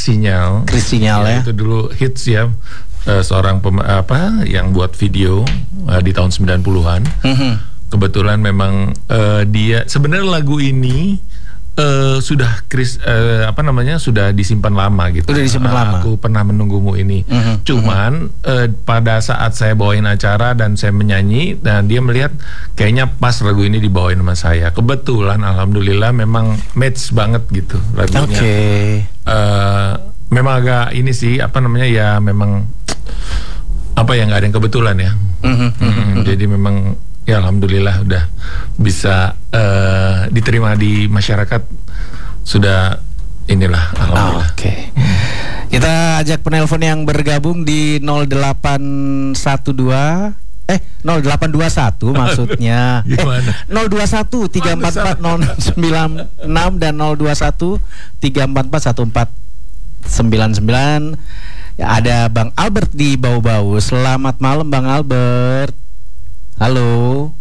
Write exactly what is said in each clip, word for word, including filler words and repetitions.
Sinyal. Chris Sinyal ya. Itu dulu hits ya. Uh, seorang pem, apa yang buat video uh, di tahun sembilan puluhan. Mm-hmm. Kebetulan memang uh, dia sebenarnya lagu ini uh, sudah Chris uh, apa namanya sudah disimpan lama gitu. Sudah disimpan uh, lama. Aku pernah menunggumu ini. Mm-hmm. Cuman uh, pada saat saya bawain acara dan saya menyanyi dan dia melihat kayaknya pas lagu ini dibawain sama saya. Kebetulan alhamdulillah memang match banget gitu lagunya. Oke. Okay. Uh, memang agak ini sih apa namanya ya memang apa ya nggak ada yang kebetulan ya. Mm-hmm. Mm-hmm. Jadi memang ya alhamdulillah udah bisa uh, diterima di masyarakat sudah inilah alhamdulillah. Oke. Okay. Kita ajak penelpon yang bergabung di nol delapan satu dua eh nol delapan dua satu maksudnya. Gimana? Eh, nol dua satu tiga empat empat nol sembilan enam dan nol dua satu tiga empat empat satu empat sembilan sembilan. Ya, ada Bang Albert di Bau-Bau. Selamat malam Bang Albert. Halo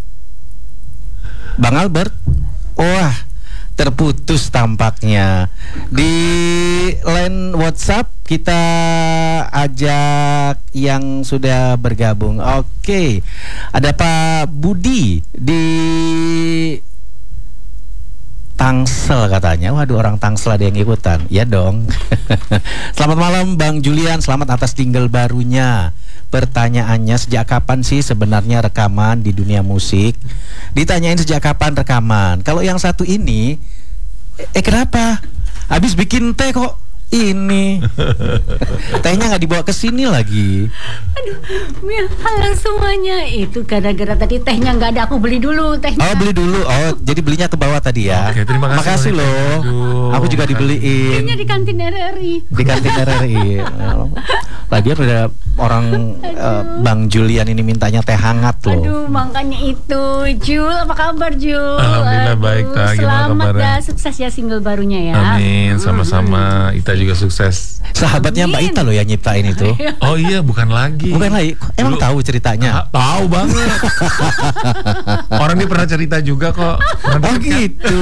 Bang Albert. Wah, terputus tampaknya. Di line WhatsApp kita ajak yang sudah bergabung. Oke. Ada Pak Budi di Tangsel katanya. Waduh, orang Tangsel ada yang ikutan. Ya dong. Selamat malam Bang Julian, selamat atas single barunya. Pertanyaannya, sejak kapan sih sebenarnya rekaman di dunia musik? Ditanyain sejak kapan rekaman. Kalau yang satu ini Eh kenapa? Habis bikin teh kok ini tehnya nggak dibawa ke sini lagi. Aduh, halo semuanya. Itu gara-gara tadi tehnya nggak ada, aku beli dulu tehnya. Oh beli dulu, oh jadi belinya ke bawah tadi ya. Oke, terima kasih. Makasih loh. Aduh, aku juga dibeliin. Tehnya di kantin R R I. Di kantin R R I. Lagian ada orang uh, Bang Julian ini mintanya teh hangat loh. Aduh, makanya itu. Jul, apa kabar Jul? Alhamdulillah Aduh, baik. Ta, selamat dah, sukses ya single barunya ya. Amin, sama-sama. Ita juga sukses. Sahabatnya Mbak Ita loh yang nyiptain itu. Oh iya, bukan lagi. Bukan lagi. Emang dulu, tahu ceritanya? Ah, tahu banget. Orang ini pernah cerita juga kok. Oh gitu.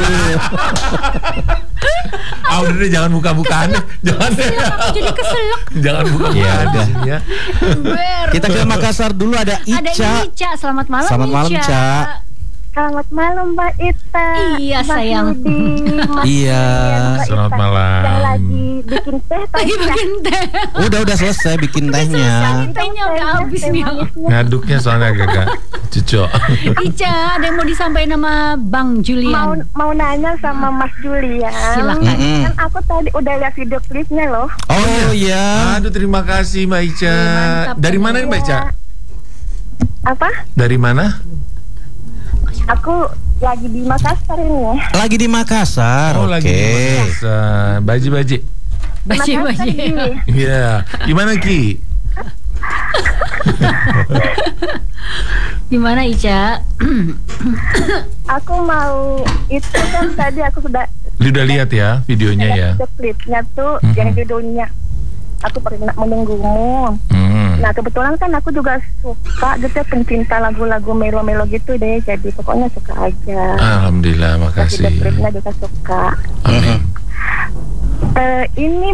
Ah udah deh, jangan buka-bukaan deh. Jangan deh. Jadi keselak. Jangan buka-bukaan. Ya udah. Ya. Kita ke Makassar dulu, ada Ica. Ada Ica, selamat malam. Selamat malam Ica. Ica. Selamat malam Mbak Ita. Iya Mbak sayang. Yudi, Mas Iya. Mbak Selamat Ita. malam. Yang lagi bikin teh. Lagi bikin teh. Udah udah selesai bikin tehnya. Tehnya udah habis nih. Ngaduknya soalnya agak cucok. Ica, ada yang mau disampaikan sama Bang Julian? Mau mau nanya sama Mas Julian. Silakan. Mm-mm. Kan aku tadi udah lihat video klipnya loh. Oh iya. Aduh terima kasih Mbak Ica. Mantap. Dari mana nih Mbak Ica? Apa? Dari mana? Aku lagi di Makassar ini. Lagi di Makassar. Oh Oke. lagi di Makassar. Baji-baji. Baji-baji. Iya. Gimana Ki? Gimana Ica? Aku mau itu kan tadi aku sudah Lu udah lihat ya videonya ya? video klipnya tuh Mm-hmm. yang judulnya Aku Pernah Menunggumu. Hmm. Nah kebetulan kan aku juga suka gitu ya, pencinta lagu-lagu melo-melo gitu deh. Jadi pokoknya suka aja. Alhamdulillah, makasih. Video klipnya juga suka. Amin. Uh, ini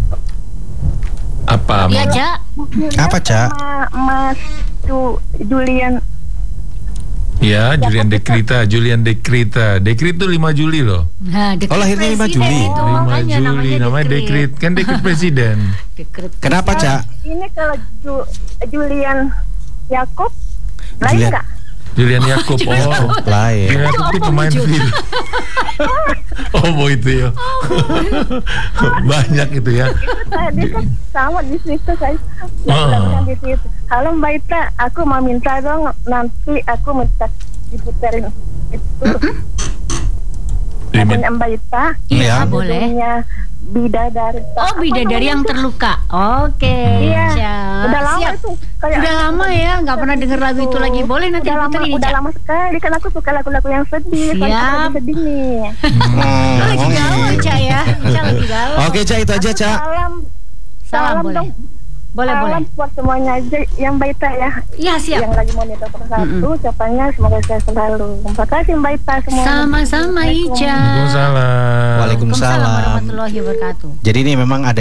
Apa? Iya, Ca. Apa, Ca? Sama Mas Ju, Julian. Ya, Julian Dekrita, Julian Dekrita. Dekrit tuh lima Juli loh. Nah, Oh, lahirnya lima Juli. itu, lima makanya Juli, namanya Dekrit. Kan Dekrit presiden. Dekret. Kenapa, Ca? Ini kalau Ju, Julian Yakob lain Julian- nggak? Julian Yakob. Oh, Lain. Julian Yakob itu Apa pemain muncul? film. Oh, mau itu ya. Banyak itu ya. Tadi kan sama di situ saya Ah. bilang di situ. Halo Mbak Ita, aku mau minta dong nanti aku minta diputerin itu lagunya Mbak Ita. Iya, boleh. Judulnya Bidadari. Oh, bidadari yang terluka. Oke. Iya. Ca. Udah lama Siap. itu. Kayak Udah lama ya, nggak pernah denger lagu itu lagi. Boleh nanti udah lama, diputerin, udah Ca. lama sekali kan aku suka lagu-lagu yang sedih. Soalnya aku Siap. lagi sedih nih. Lo lagi galau, Ca ya. Ca lagi galau. Oke, Ca, itu aja, Ca. Salam, Salam boleh. dong. Boleh, Salam boleh. buat semuanya aja yang Mbak Ita ya. Iya, siap. Yang lagi monitor persatu, ucapannya semoga saya selalu. Terima kasih Mbak Ita semua. Sama-sama Ica. Waalaikumsalam. Waalaikumsalam. warahmatullahi wabarakatuh. Jadi ini memang ada